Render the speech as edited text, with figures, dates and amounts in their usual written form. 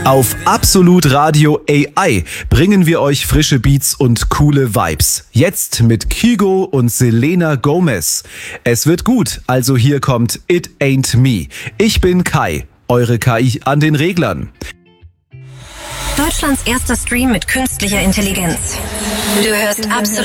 Auf Absolut Radio AI bringen wir euch frische Beats und coole Vibes. Jetzt mit Kygo und Selena Gomez. Es wird gut, also hier kommt It Ain't Me. Ich bin Kai, eure KI an den Reglern. Deutschlands erster Stream mit künstlicher Intelligenz. Du hörst Absolut